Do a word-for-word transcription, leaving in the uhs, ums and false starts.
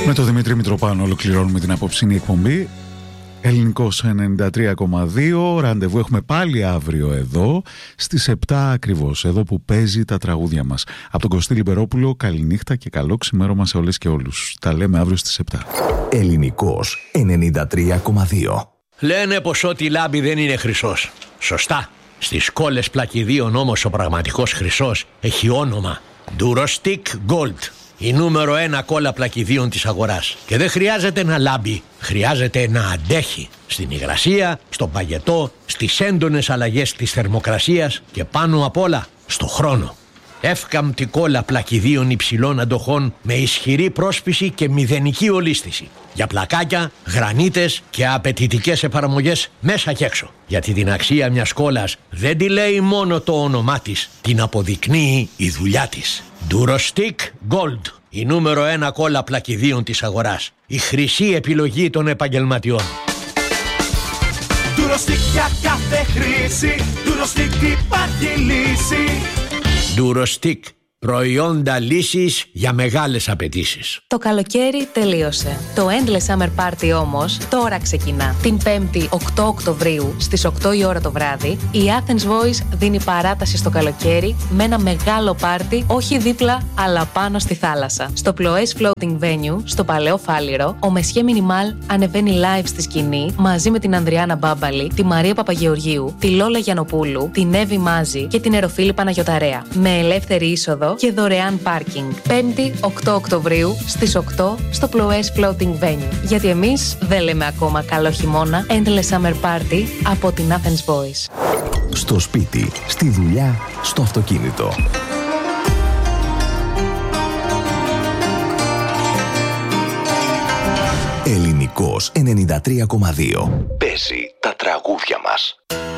Με τον Δημήτρη Μητροπάνο ολοκληρώνουμε την απόψινή εκπομπή. Ελληνικός ενενήντα τρία κόμμα δύο. Ραντεβού έχουμε πάλι αύριο εδώ στις επτά ακριβώς, εδώ που παίζει τα τραγούδια μας. Από τον Κωστή Λιμπερόπουλο, καληνύχτα και καλό ξημέρωμα σε όλες και όλους. Τα λέμε αύριο στις επτά. Ελληνικός ενενήντα τρία κόμμα δύο. Λένε πως ό,τι λάμπει δεν είναι χρυσός. Σωστά. Στις κόλλες πλακιδίων όμως ο πραγματικός χρυσός έχει όνομα Durostic Gold. Η νούμερο ένα κόλλα πλακιδίων της αγοράς. Και δεν χρειάζεται να λάμπει, χρειάζεται να αντέχει. Στην υγρασία, στον παγετό, στις έντονες αλλαγές της θερμοκρασίας και πάνω απ' όλα στο χρόνο. Εύκαμπτη κόλλα πλακιδίων υψηλών αντοχών με ισχυρή πρόσφυση και μηδενική ολίσθηση. Για πλακάκια, γρανίτες και απαιτητικές εφαρμογές μέσα και έξω. Γιατί την αξία μιας κόλλας δεν τη λέει μόνο το όνομά της, την αποδεικνύει η δουλειά της. Durostic Gold, η νούμερο ένα κόλλα πλακιδίων της αγοράς. Η χρυσή επιλογή των επαγγελματιών. Durostic για κάθε χρήση, Durostic υπάρχει λύση. Durostic, προϊόντα λύσης για μεγάλες απαιτήσεις. Το καλοκαίρι τελείωσε. Το Endless Summer Party όμως τώρα ξεκινά. Την πέμπτη οκτώ Οκτωβρίου στις οκτώ η ώρα το βράδυ, η Athens Voice δίνει παράταση στο καλοκαίρι με ένα μεγάλο πάρτι, όχι δίπλα αλλά πάνω στη θάλασσα. Στο Ploes Floating Venue, στο Παλαιό Φάληρο, ο Μεσιέ Μινιμάλ ανεβαίνει live στη σκηνή μαζί με την Ανδριάνα Μπάμπαλη, τη Μαρία Παπαγεωργίου, τη Λόλα Γιαννοπούλου, την Εύη Μάζη και την Εροφίλη Παναγιωταρέα. Με ελεύθερη είσοδο και δωρεάν πάρκινγκ. πέμπτη οκτώ Οκτωβρίου στις οκτώ στο Ploes Floating Venue. Γιατί εμείς δεν λέμε ακόμα καλό χειμώνα. Endless Summer Party από την Athens Voice. Στο σπίτι, στη δουλειά, στο αυτοκίνητο. Ελληνικός ενενήντα τρία κόμμα δύο. Παίζει τα τραγούδια μας.